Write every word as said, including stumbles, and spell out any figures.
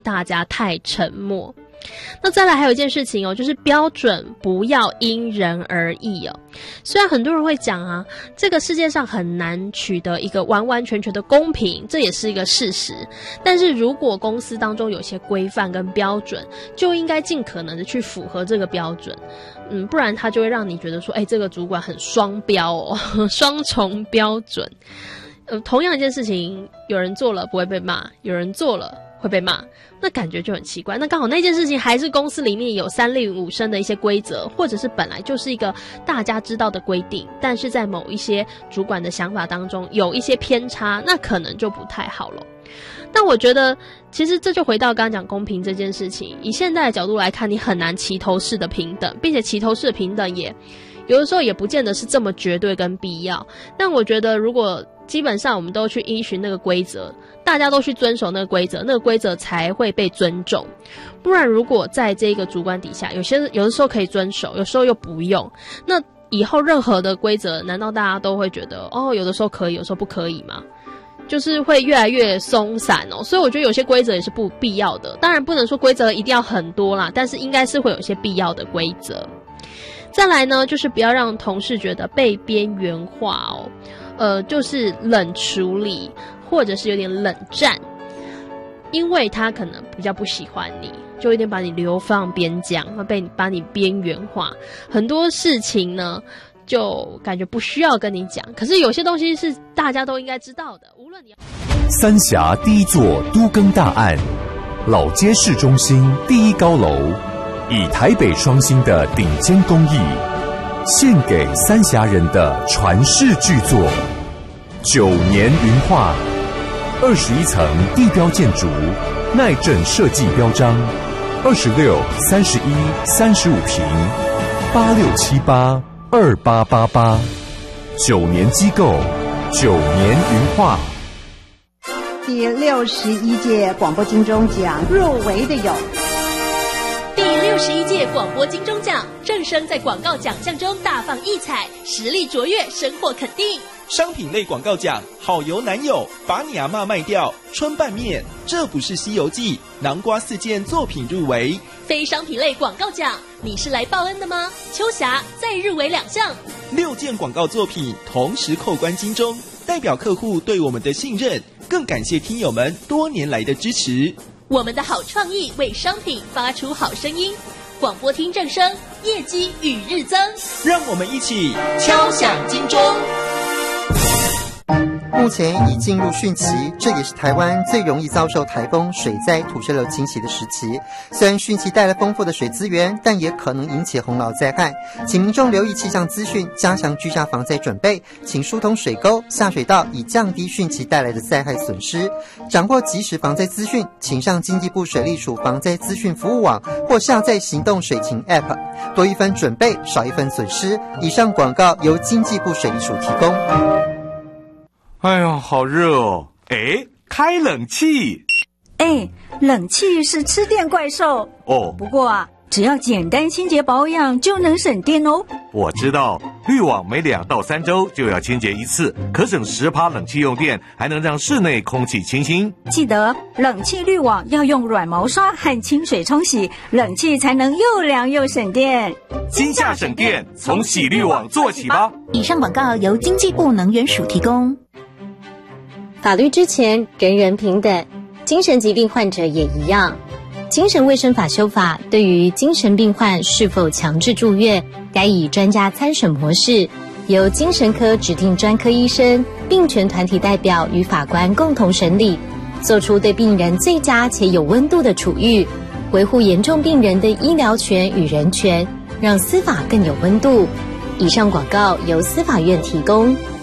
大家太沉默。那再来还有一件事情哦，就是标准不要因人而异哦。虽然很多人会讲啊，这个世界上很难取得一个完完全全的公平，这也是一个事实。但是如果公司当中有些规范跟标准，就应该尽可能的去符合这个标准。嗯，不然他就会让你觉得说，哎，这个主管很双标哦，双重标准。呃，同样一件事情，有人做了不会被骂，有人做了会被骂，那感觉就很奇怪。那刚好那件事情还是公司里面有三令五申的一些规则，或者是本来就是一个大家知道的规定，但是在某一些主管的想法当中有一些偏差，那可能就不太好了。但我觉得其实这就回到刚刚讲公平这件事情，以现在的角度来看，你很难齐头式的平等，并且齐头式的平等也有的时候也不见得是这么绝对跟必要。但我觉得如果基本上我们都去依循那个规则，大家都去遵守那个规则，那个规则才会被尊重。不然如果在这个主管底下，有些有的时候可以遵守，有时候又不用，那以后任何的规则难道大家都会觉得哦，有的时候可以有时候不可以吗？就是会越来越松散哦。所以我觉得有些规则也是不必要的，当然不能说规则一定要很多啦，但是应该是会有一些必要的规则。再来呢，就是不要让同事觉得被边缘化哦，呃，就是冷处理或者是有点冷战，因为他可能比较不喜欢你，就有点把你流放边疆，被把你边缘化。很多事情呢，就感觉不需要跟你讲，可是有些东西是大家都应该知道的。无论你要三峡第一座都更大案，老街市中心第一高楼，以台北双星的顶尖工艺，献给三峡人的传世巨作。九年云画，二十一层地标建筑，耐震设计标章，二十六、三十一、三十五平，八六七八二八八八，九年机构，九年云画。 第六十一届广播金钟奖入围的有。 第六十一届广播金钟奖，正声在广告奖项中大放异彩，实力卓越，深获肯定。 商品类广告奖，好油男友，把你阿嬷卖掉，春拌面，这不是西游记，南瓜四件作品入围。 非商品类广告奖，你是来报恩的吗？秋霞再入围两项， 六件广告作品同时扣关金钟，代表客户对我们的信任，更感谢听友们多年来的支持。 我们的好创意为商品发出好声音，广播听正声，业绩与日增。 让我们一起敲响金钟。 目前已进入汛期，这也是台湾最容易遭受台风、水灾、土石流侵袭的时期。虽然汛期带来丰富的水资源，但也可能引起洪涝灾害，请民众留意气象资讯，加强居家防灾准备，请疏通水沟、下水道，以降低汛期带来的灾害损失。掌握即时防灾资讯，请上经济部水利署防灾资讯服务网或下载行动水情 App， 多一分准备，少一分损失。以上广告由经济部水利署提供。 哎呦，好热哦！哎，开冷气。 哎，冷气是吃电怪兽哦。 不过啊，只要简单清洁保养就能省电哦。 我知道，滤网每两到三周就要清洁一次，可省十趴冷气用电，还能让室内空气清新。 记得冷气滤网要用软毛刷和清水冲洗，冷气才能又凉又省电。 今夏省电，从洗滤网做起吧。 以上广告由经济部能源署提供。 法律之前，人人平等，精神疾病患者也一样。精神卫生法修法对于精神病患是否强制住院，该以专家参审模式，由精神科指定专科医生、病权团体代表与法官共同审理，做出对病人最佳且有温度的处遇，维护严重病人的医疗权与人权，让司法更有温度。以上广告由司法院提供。